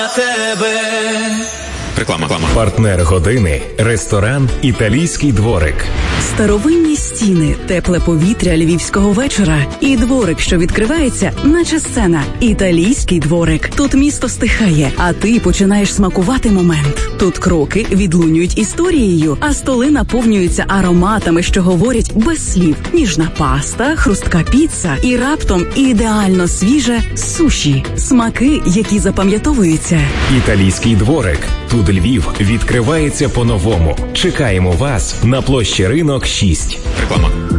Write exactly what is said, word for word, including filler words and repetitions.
тебе. Реклама. Реклама. Партнер години – ресторан «Італійський дворик». Старовинні стіни, тепле повітря львівського вечора і дворик, що відкривається, наче сцена. «Італійський дворик». Тут місто стихає, а ти починаєш смакувати момент. Тут кроки відлунюють історією, а столи наповнюються ароматами, що говорять без слів. Ніжна паста, хрустка піца і раптом ідеально свіже суші. Смаки, які запам'ятовуються. «Італійський дворик». Тут Львів відкривається по-новому. Чекаємо вас на площі Ринок, шість. Реклама.